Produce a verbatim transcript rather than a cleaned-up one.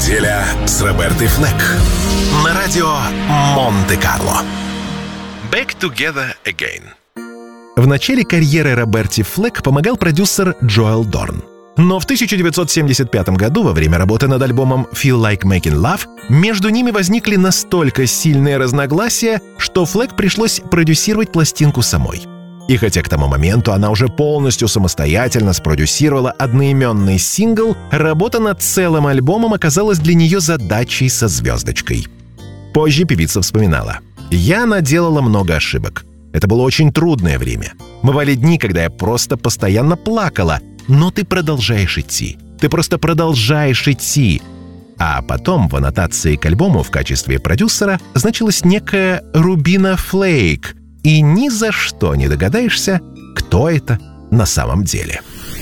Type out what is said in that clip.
Неделя с Робертой Флек на радио Монте-Карло. Back Together Again. В начале карьеры Роберти Флек помогал продюсер Джоэл Дорн. Но в тысяча девятьсот семьдесят пятом году, во время работы над альбомом «Feel Like Making Love», между ними возникли настолько сильные разногласия, что Флек пришлось продюсировать пластинку самой. И хотя к тому моменту она уже полностью самостоятельно спродюсировала одноименный сингл, работа над целым альбомом оказалась для нее задачей со звездочкой. Позже певица вспоминала: «Я наделала много ошибок. Это было очень трудное время. Бывали дни, когда я просто постоянно плакала, но ты продолжаешь идти. Ты просто продолжаешь идти». А потом в аннотации к альбому в качестве продюсера значилась некая Рубина Флейк, и ни за что не догадаешься, кто это на самом деле.